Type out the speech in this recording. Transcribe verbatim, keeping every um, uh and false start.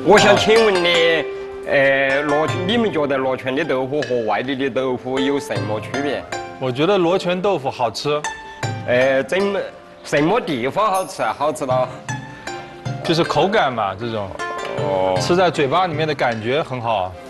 我想请问你，呃，罗，你们觉得罗泉的豆腐和外地的豆腐有什么区别？ 我觉得罗泉豆腐好吃， 呃，怎么什么地方好吃啊？好吃到？ 就是口感嘛，这种， 哦， 吃在嘴巴里面的感觉很好。